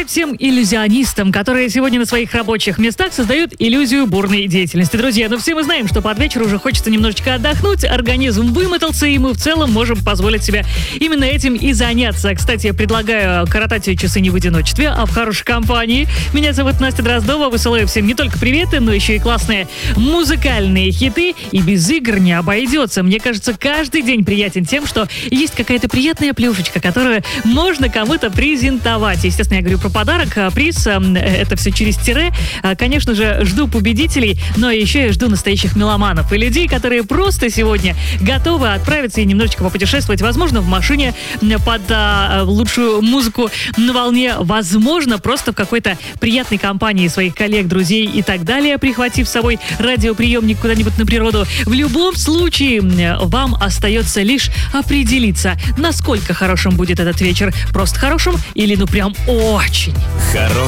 всем иллюзионистам, которые сегодня на своих рабочих местах создают иллюзию бурной деятельности. Друзья, все мы знаем, что под вечер уже хочется немножечко отдохнуть, организм вымотался, и мы в целом можем позволить себе именно этим и заняться. Кстати, я предлагаю коротать часы не в одиночестве, а в хорошей компании. Меня зовут Настя Дроздова, высылаю всем не только приветы, но еще и классные музыкальные хиты, и без игр не обойдется. Мне кажется, каждый день приятен тем, что есть какая-то приятная плюшечка, которую можно кому-то презентовать. Естественно, я говорю про подарок, приз, это все через тире. Конечно же, жду победителей, но еще я жду настоящих меломанов и людей, которые просто сегодня готовы отправиться и немножечко попутешествовать, возможно, в машине под лучшую музыку на волне, возможно, просто в какой-то приятной компании своих коллег, друзей и так далее, прихватив с собой радиоприемник куда-нибудь на природу. В любом случае, вам остается лишь определиться, насколько хорошим будет этот вечер. Просто хорошим или прям очень.